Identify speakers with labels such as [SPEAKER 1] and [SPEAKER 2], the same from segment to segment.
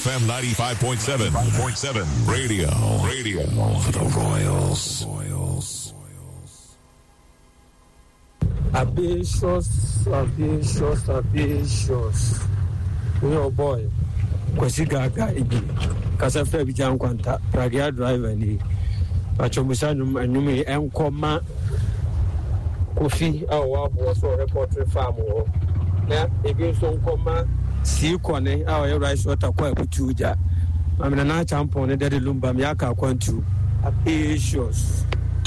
[SPEAKER 1] FM 95.7. Radio for the Royals.
[SPEAKER 2] Ambitious. Your boy. Kwesigaga igi. Kasafe bijan kwanta. Pragia driver ni. Pachomusanum anumi enkoma. Kofi awa so reporter farm wo. Na ebi so nkoma si kone awa rice water kwa butuja. Amina na champion ne de lumba mi aka kwantu. Ambitious.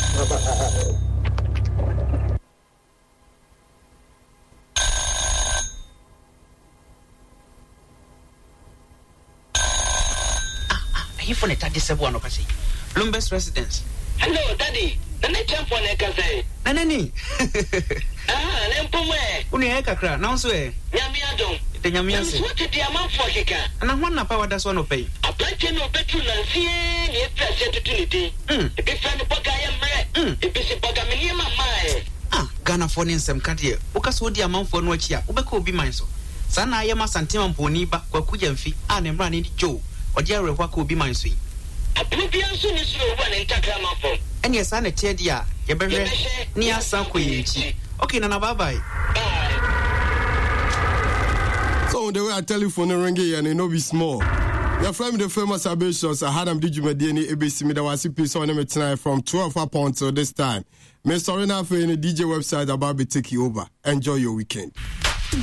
[SPEAKER 3] For the 37 of us. Lumbus residence.
[SPEAKER 4] Hello, Daddy. The next champion I can say.
[SPEAKER 3] Nanny.
[SPEAKER 4] Nempume.
[SPEAKER 3] Uniaka cra, now swear.
[SPEAKER 4] Yamiadon.
[SPEAKER 3] The Yamias.
[SPEAKER 4] What did the amount for Hika? And
[SPEAKER 3] I want to power that's one of pay.
[SPEAKER 4] A plantain of petrol and seeing if that's opportunity. If you find a bug, I am red. If it's a bug, I'm in my mind.
[SPEAKER 3] Ghana for some country. Ukas the amount for no chia. Ubeko be mine so. Sana I am a santima poniba, Kwakujan fee, and running Joe. Or Jerry Wako be my sweet. A Plubian soon is one in Taklama. And yes, I'm a Tedia, Yaber near Sanquin. Okay, Nana, bye bye.
[SPEAKER 5] So, the way I telephone ringing and it no be small. Your friend, the famous Ambitious, I had him did you medini ABC Midawasi piece on him tonight from 12 up until this time. Me sorry now for any DJ website about to take you over. Enjoy your weekend.